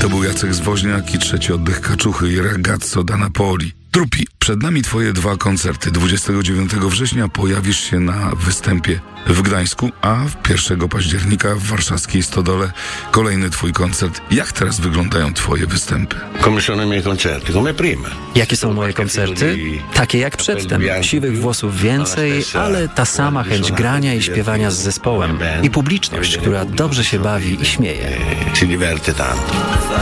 To był Jacek Zwoźniak i Trzeci oddech kaczuchy i Ragazzo da Napoli. Trupi, przed nami twoje 2 koncerty. 29 września pojawisz się na występie w Gdańsku, a 1 października w warszawskiej Stodole kolejny twój koncert. Jak teraz wyglądają twoje występy? Come sono i miei concerti? Come prima. Jakie są moje koncerty? Takie jak przedtem. Siwych włosów więcej, ale ta sama chęć grania i śpiewania z zespołem. I publiczność, która dobrze się bawi i śmieje. Si diverte tanto.